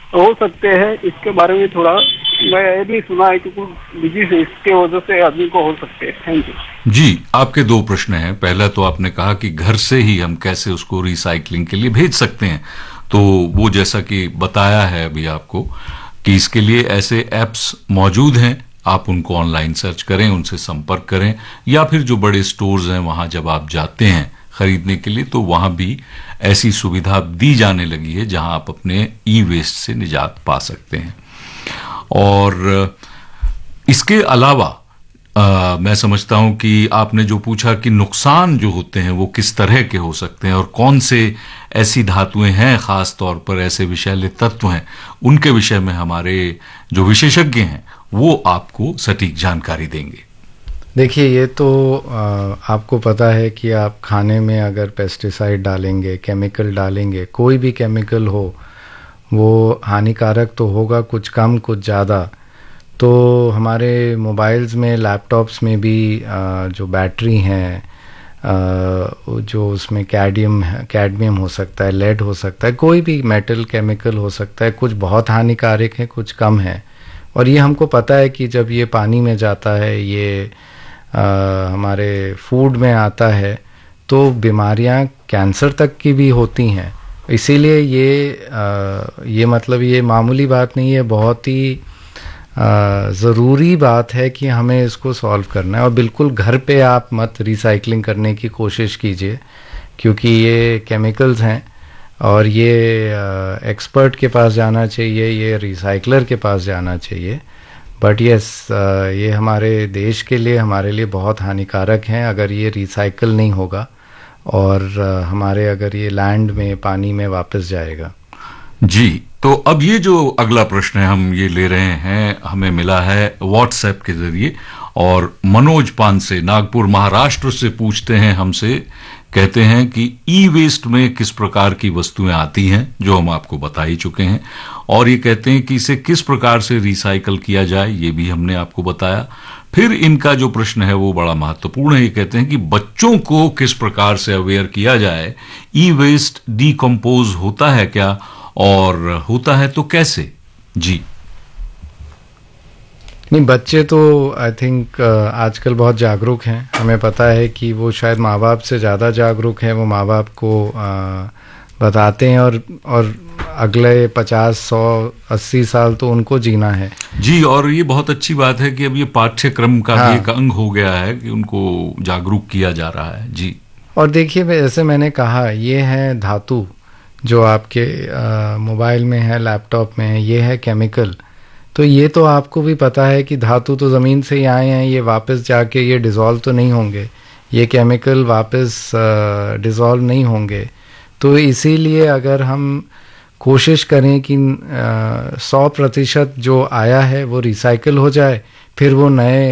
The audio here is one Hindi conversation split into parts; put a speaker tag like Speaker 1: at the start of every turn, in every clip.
Speaker 1: हो सकते हैं, इसके बारे में थोड़ा मैं ये भी सुना है कि कुछ डिजीज इसके वजह से आदमी को हो सकते हैं। थैंक यू
Speaker 2: जी। आपके दो प्रश्न हैं। पहला तो आपने कहा कि घर से ही हम कैसे उसको रिसाइकलिंग के लिए भेज सकते हैं, तो वो जैसा कि बताया है अभी आपको कि इसके लिए ऐसे एप्स मौजूद हैं, आप उनको ऑनलाइन सर्च करें, उनसे संपर्क करें, या फिर जो बड़े स्टोर्स हैं वहां जब आप जाते हैं खरीदने के लिए तो वहां भी ऐसी सुविधा दी जाने लगी है जहां आप अपने ई वेस्ट से निजात पा सकते हैं। और इसके अलावा मैं समझता हूं कि आपने जो पूछा कि नुकसान जो होते हैं वो किस तरह के हो सकते हैं और कौन से ऐसी धातुएं हैं, खास तौर पर ऐसे विषैले तत्व हैं, उनके विषय में हमारे जो विशेषज्ञ हैं वो आपको सटीक जानकारी देंगे।
Speaker 3: देखिए, ये तो आपको पता है कि आप खाने में अगर पेस्टिसाइड डालेंगे, केमिकल डालेंगे, कोई भी केमिकल हो, वो हानिकारक तो होगा, कुछ कम कुछ ज़्यादा। तो हमारे मोबाइल्स में, लैपटॉप्स में भी जो बैटरी हैं, जो उसमें कैडमियम हो सकता है, लेड हो सकता है, कोई भी मेटल केमिकल हो सकता है, कुछ बहुत हानिकारक है, कुछ कम है। और ये हमको पता है कि जब ये पानी में जाता है, ये हमारे फूड में आता है, तो बीमारियां कैंसर तक की भी होती हैं। इसीलिए ये मतलब ये मामूली बात नहीं है, बहुत ही ज़रूरी बात है कि हमें इसको सॉल्व करना है। और बिल्कुल घर पे आप मत रिसाइकलिंग करने की कोशिश कीजिए, क्योंकि ये केमिकल्स हैं और ये एक्सपर्ट के पास जाना चाहिए, ये रिसाइकलर के पास जाना चाहिए। बट यस, ये हमारे देश के लिए, हमारे लिए बहुत हानिकारक हैं अगर ये रिसाइकल नहीं होगा और हमारे अगर ये लैंड में, पानी में वापस जाएगा।
Speaker 2: जी, तो अब ये जो अगला प्रश्न है हम ये ले रहे हैं, हमें मिला है व्हाट्सएप के जरिए, और मनोज पान से नागपुर महाराष्ट्र से पूछते हैं हमसे, कहते हैं कि ई वेस्ट में किस प्रकार की वस्तुएं आती हैं, जो हम आपको बता ही चुके हैं, और ये कहते हैं कि इसे किस प्रकार से रिसाइकल किया जाए, ये भी हमने आपको बताया। फिर इनका जो प्रश्न है वो बड़ा महत्वपूर्ण है। ये कहते हैं कि बच्चों को किस प्रकार से अवेयर किया जाए, ई वेस्ट डिकम्पोज होता है क्या, और होता है तो कैसे? जी।
Speaker 3: नहीं, बच्चे तो आई थिंक आजकल बहुत जागरूक हैं। हमें पता है कि वो शायद माँ बाप से ज़्यादा जागरूक हैं। वो माँ बाप को बताते हैं और अगले 50, 100, 80 साल तो उनको जीना है।
Speaker 2: जी, और ये बहुत अच्छी बात है कि अब ये पाठ्यक्रम का भी एक अंग हो गया है कि उनको जागरूक किया जा रहा है। जी।
Speaker 3: और देखिए, जैसे मैंने कहा, ये है धातु जो आपके मोबाइल में है, लैपटॉप में है, ये है केमिकल। तो ये तो आपको भी पता है कि धातु तो ज़मीन से ही आए हैं, ये वापस जाके ये डिज़ोल्व तो नहीं होंगे, ये केमिकल वापस डिज़ोल्व नहीं होंगे। तो इसीलिए अगर हम कोशिश करें कि 100% जो आया है वो रिसाइकल हो जाए, फिर वो नए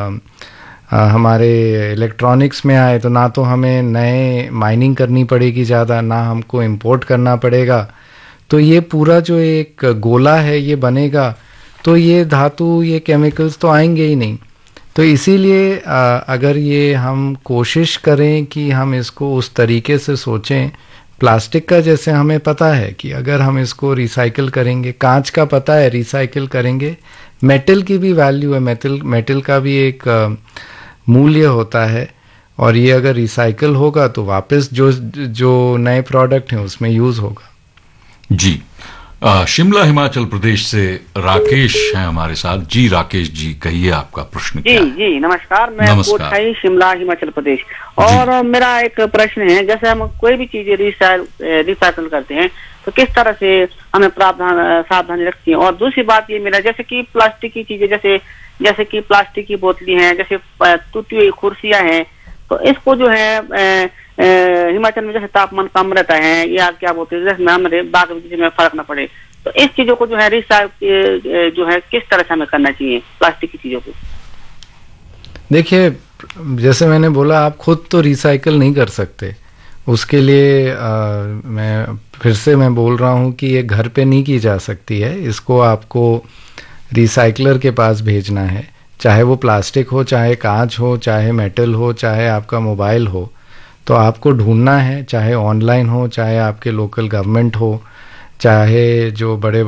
Speaker 3: हमारे इलेक्ट्रॉनिक्स में आए, तो ना तो हमें नए माइनिंग करनी पड़ेगी ज़्यादा, ना हमको इंपोर्ट करना पड़ेगा। तो ये पूरा जो एक गोला है ये बनेगा, तो ये धातु, ये केमिकल्स तो आएंगे ही नहीं। तो इसीलिए अगर ये हम कोशिश करें कि हम इसको उस तरीके से सोचें, प्लास्टिक का जैसे हमें पता है कि अगर हम इसको रिसाइकिल करेंगे, कांच का पता है रिसाइकिल करेंगे, मेटल की भी वैल्यू है, मेटल का भी एक मूल्य होता है, और ये अगर रिसाइकिल होगा तो वापस जो नए प्रोडक्ट हैं उसमें यूज होगा।
Speaker 2: जी। शिमला हिमाचल प्रदेश से राकेश हैं हमारे साथ। जी राकेश जी, कहिए आपका प्रश्न क्या है?
Speaker 4: जी नमस्कार, मैं कोटखाई, शिमला हिमाचल प्रदेश। और मेरा एक प्रश्न है, जैसे हम कोई भी चीजें रिसाइकल करते हैं तो किस तरह से हमें सावधानी रखती है। और दूसरी बात ये मेरा, जैसे कि प्लास्टिक की चीजें, जैसे कि प्लास्टिक की बोतलें हैं, जैसे टूटी हुई कुर्सियां हैं, तो इसको जो है हिमाचल में जैसे तापमान कम रहता है, या क्या बोलते हैं, जैसे हमारे बाग बगीचे में फर्क न पड़े, तो इस चीजों को जो है रिसाइकल जो है किस तरह से हमें करना चाहिए प्लास्टिक की चीजों को।
Speaker 3: देखिए, जैसे मैंने बोला, आप खुद तो रिसाइकल नहीं कर सकते। उसके लिए मैं बोल रहा हूँ कि ये घर पे नहीं की जा सकती है। इसको आपको रिसाइकलर के पास भेजना है, चाहे वो प्लास्टिक हो, चाहे कांच हो, चाहे मेटल हो, चाहे आपका मोबाइल हो। तो आपको ढूंढना है, चाहे ऑनलाइन हो, चाहे आपके लोकल गवर्नमेंट हो, चाहे जो बड़े